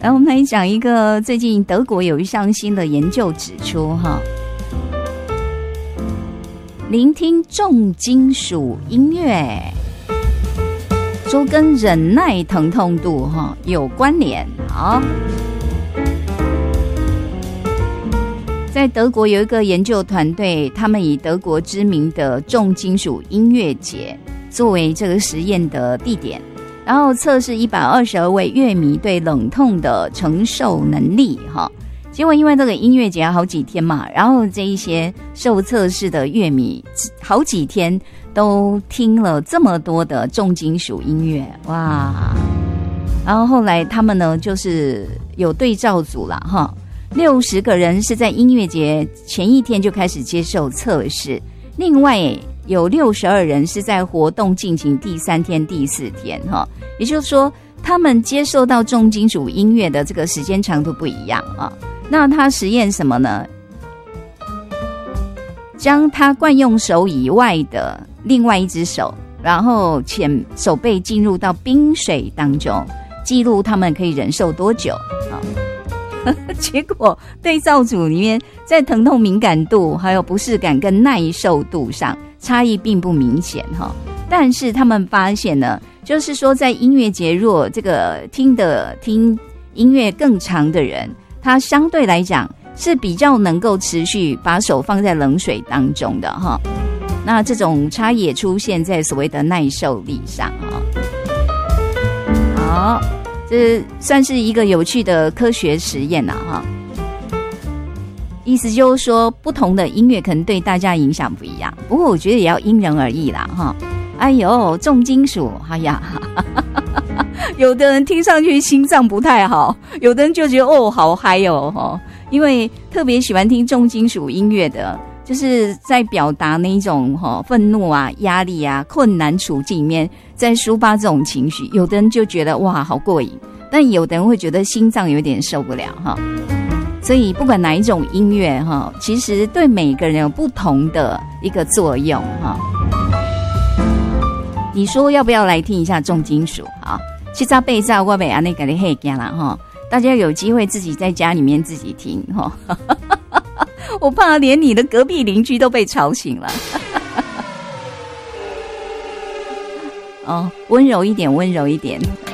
然后我们来讲一个最近德国有一项新的研究指出哈，聆听重金属音乐说跟忍耐疼痛度哈有关联。好，在德国有一个研究团队，他们以德国知名的重金属音乐节作为这个实验的地点，然后测试122位乐迷对冷痛的承受能力哈。结果因为这个音乐节要好几天嘛，然后这一些受测试的乐迷好几天都听了这么多的重金属音乐，哇！然后后来他们呢就是有对照组啦哈，60个人是在音乐节前一天就开始接受测试，另外有62人是在活动进行第3天、第4天哈，也就是说他们接受到重金属音乐的这个时间长度不一样啊。那他实验什么呢？将他惯用手以外的另外一只手，然后前手背进入到冰水当中，记录他们可以忍受多久啊。结果对照组里面在疼痛敏感度还有不适感跟耐受度上差异并不明显哈，但是他们发现呢，就是说在音乐节若这个听音乐更长的人，他相对来讲是比较能够持续把手放在冷水当中的哈。那这种差异也出现在所谓的耐受力上哈。好，这算是一个有趣的科学实验啦哈。意思就是说，不同的音乐可能对大家影响不一样，不过我觉得也要因人而异啦哈。哎呦，重金属，哎呀，有的人听上去心脏不太好，有的人就觉得哦好嗨哦，因为特别喜欢听重金属音乐的，就是在表达那种愤怒啊、压力啊、困难处境里面，在抒发这种情绪。有的人就觉得哇好过瘾，但有的人会觉得心脏有点受不了哈。所以不管哪一种音乐哈，其实对每个人有不同的一个作用哈。你说要不要来听一下重金属啊？七早八早我袂安尼给你嘿讲啦哈，大家有机会自己在家里面自己听哈。我怕连你的隔壁邻居都被吵醒了。哦，温柔一点，温柔一点。